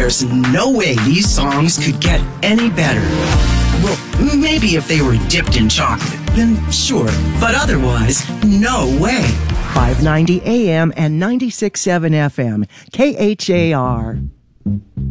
There's no way these songs could get any better. Well, maybe if they were dipped in chocolate, then sure. But otherwise, no way. 590 AM and 96.7 FM, KHAR.